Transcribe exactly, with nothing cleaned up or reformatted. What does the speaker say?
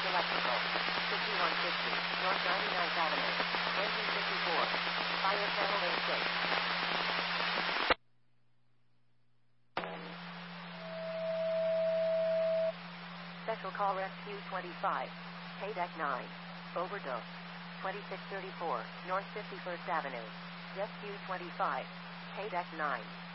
Electrical. fifty-one fifty, North ninety-ninth Avenue. Engine fifty-four. Fire panel A six. Special call Rescue twenty-five. K-Deck nine. Overdose. twenty-six thirty-four, North fifty-first Avenue. Rescue twenty-five. K-Deck nine.